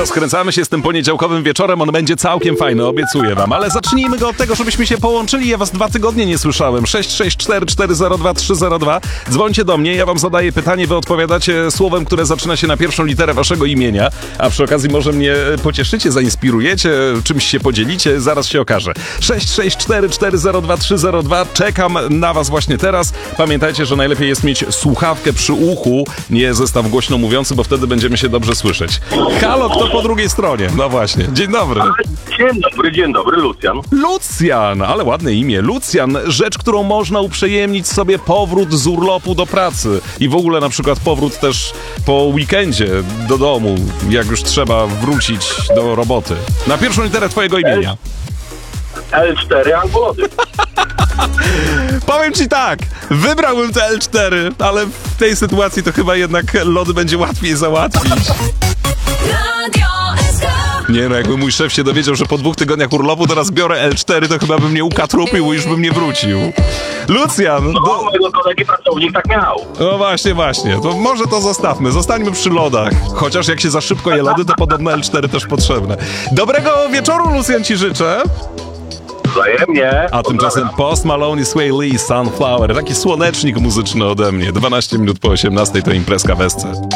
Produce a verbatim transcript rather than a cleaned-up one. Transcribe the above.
Rozkręcamy się z tym poniedziałkowym wieczorem, on będzie całkiem fajny, obiecuję wam. Ale zacznijmy go od tego, żebyśmy się połączyli. Ja was dwa tygodnie nie słyszałem. sześć sześć cztery cztery zero dwa trzy zero dwa. Dzwońcie do mnie, ja wam zadaję pytanie, wy odpowiadacie słowem, które zaczyna się na pierwszą literę waszego imienia. A przy okazji może mnie pocieszycie, zainspirujecie, czymś się podzielicie, zaraz się okaże. sześć sześć cztery cztery zero dwa trzy zero dwa. Czekam na was właśnie teraz. Pamiętajcie, że najlepiej jest mieć słuchawkę przy uchu, nie zestaw głośno mówiący, bo wtedy będziemy się dobrze słyszeć. Halo, kto po drugiej stronie? No właśnie. Dzień dobry. Dzień dobry, dzień dobry, Lucjan. Lucjan, ale ładne imię. Lucjan, rzecz, którą można uprzyjemnić sobie powrót z urlopu do pracy. I w ogóle na przykład powrót też po weekendzie do domu, jak już trzeba wrócić do roboty. Na pierwszą literę twojego imienia. L cztery albo lody. Powiem ci tak, wybrałbym te L cztery, ale w tej sytuacji to chyba jednak lody będzie łatwiej załatwić. Nie no, jakby mój szef się dowiedział, że po dwóch tygodniach urlopu teraz biorę L cztery, to chyba bym mnie ukatrupił i już bym nie wrócił. Lucjan! No, do... mojego kolegi pracownik tak miał. No właśnie, właśnie. To może to zostawmy. Zostańmy przy lodach. Chociaż jak się za szybko je lody, to podobno L cztery też potrzebne. Dobrego wieczoru, Lucjan, ci życzę. Wzajemnie. A tymczasem Post Malone i Sway Lee, Sunflower. Taki słonecznik muzyczny ode mnie. dwanaście minut po osiemnastej to imprezka w Esce.